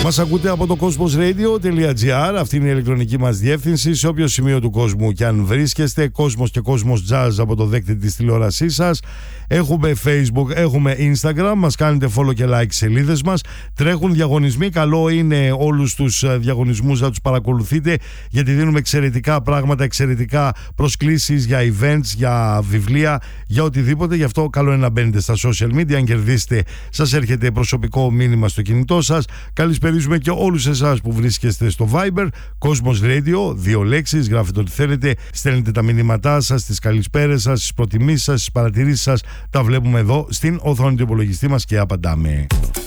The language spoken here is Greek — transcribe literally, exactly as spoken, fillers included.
Μας ακούτε από το cosmosradio.gr. Αυτή είναι η ηλεκτρονική μας διεύθυνση. Σε όποιο σημείο του κόσμου και αν βρίσκεστε, Κόσμος και Κόσμος Jazz από το δέκτη της τηλεόρασής σας. Έχουμε Facebook, έχουμε Instagram. Μας κάνετε follow και like σελίδες μας. Τρέχουν διαγωνισμοί. Καλό είναι όλους τους διαγωνισμούς να τους παρακολουθείτε, γιατί δίνουμε εξαιρετικά πράγματα, εξαιρετικά προσκλήσεις για events, για βιβλία, για οτιδήποτε. Γι' αυτό καλό είναι να μπαίνετε στα social media. Αν κερδίσετε, σας έρχεται προσωπικό μήνυμα στο κινητό σας. Καλησπερίζουμε και όλους εσάς που βρίσκεστε στο Viber, Cosmos Radio, δύο λέξεις, γράφετε ό,τι θέλετε, στέλνετε τα μηνύματά σας, τις καλησπέρες σας, τις προτιμήσεις σας, τις παρατηρήσεις σας, τα βλέπουμε εδώ στην οθόνη του υπολογιστή μας και απαντάμε.